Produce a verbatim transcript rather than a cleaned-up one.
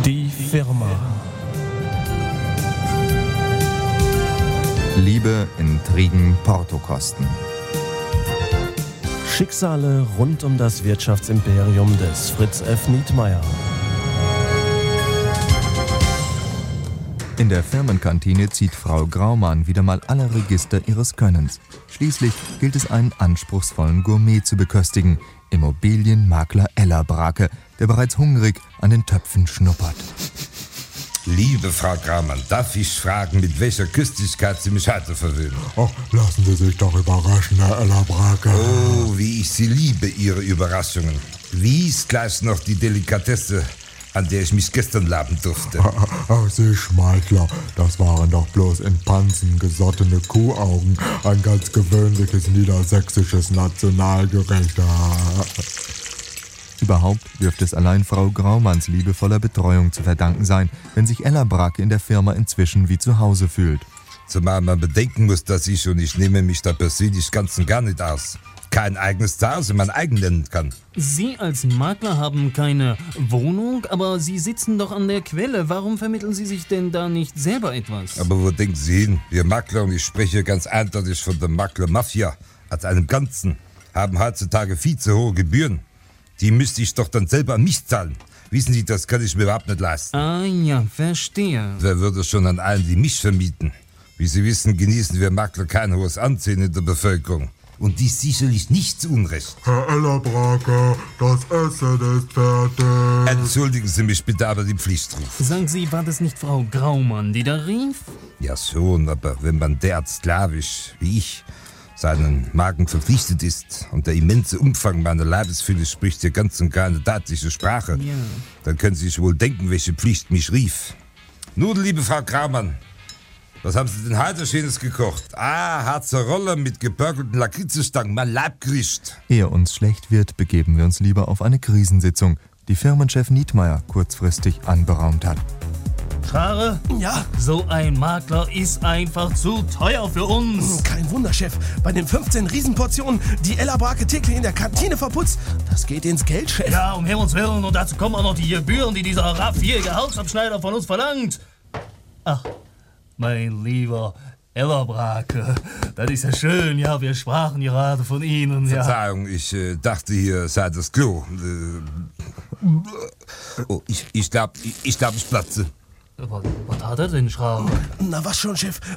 Die Firma. Liebe, Intrigen, Portokosten. Schicksale rund um das Wirtschaftsimperium des Fritz F. Nietmeyer. In der Firmenkantine zieht Frau Graumann wieder mal alle Register ihres Könnens. Schließlich gilt es, einen anspruchsvollen Gourmet zu beköstigen, Immobilienmakler Ella Brake, der bereits hungrig an den Töpfen schnuppert. Liebe Frau Graumann, darf ich fragen, mit welcher Köstlichkeit Sie mich heute verwöhnen? Oh, lassen Sie sich doch überraschen, Herr Ella Brake. Oh, wie ich Sie liebe, Ihre Überraschungen. Wie ist gleich noch die Delikatesse, an der ich mich gestern laben durfte? Ach, Sie Schmeichler, das waren doch bloß in Panzen gesottene Kuhaugen. Ein ganz gewöhnliches niedersächsisches Nationalgericht. Überhaupt dürfte es allein Frau Graumanns liebevoller Betreuung zu verdanken sein, wenn sich Ella Brake in der Firma inzwischen wie zu Hause fühlt. Zumal man bedenken muss, dass ich, und ich nehme mich da persönlich ganz und gar nicht aus, kein eigenes Zuhause mein eigen nennen kann. Sie als Makler haben keine Wohnung, aber Sie sitzen doch an der Quelle. Warum vermitteln Sie sich denn da nicht selber etwas? Aber wo denken Sie hin? Wir Makler, und ich spreche ganz eindeutig von der Makler-Mafia als einem Ganzen, haben heutzutage viel zu hohe Gebühren. Die müsste ich doch dann selber an mich zahlen. Wissen Sie, das kann ich mir überhaupt nicht leisten. Ah ja, verstehe. Wer würde schon an allen, die mich vermieten? Wie Sie wissen, genießen wir Makler kein hohes Ansehen in der Bevölkerung. Und dies sicherlich nicht zu Unrecht. Herr Ella Brake, das Essen ist fertig. Entschuldigen Sie mich bitte, aber die Pflichtruf. Sagen Sie, war das nicht Frau Graumann, die da rief? Ja schon, aber wenn man derart sklavisch wie ich seinen Magen verpflichtet ist und der immense Umfang meiner Leibesfülle spricht hier ganz und gar eine deutliche Sprache, Ja. dann können Sie sich wohl denken, welche Pflicht mich rief. Nun, liebe Frau Graumann, was haben Sie denn heute Schönes gekocht? Ah, Harzer Roller mit gebörgelten Lakritzestangen, mein Leibgericht. Ehe uns schlecht wird, begeben wir uns lieber auf eine Krisensitzung, die Firmenchef Nietmeyer kurzfristig anberaumt hat. Schare? Ja, So ein Makler ist einfach zu teuer für uns. kein Wunder, Chef. Bei den fünfzehn Riesenportionen, die Ella Brake täglich in der Kantine verputzt, das geht ins Geld, Chef. Ja, um Himmels Willen. Und dazu kommen auch noch die Gebühren, die dieser raffgierige Hausabschneider von uns verlangt. Ach, mein lieber Ella Brake, das ist ja schön. Ja, wir sprachen gerade von Ihnen. Ja. Verzeihung, ich äh, dachte, hier sei das Klo. Äh, oh, ich, ich glaube, ich, ich, glaub, ich platze. Was, was hat er denn, Schraube? Na was schon, Chef.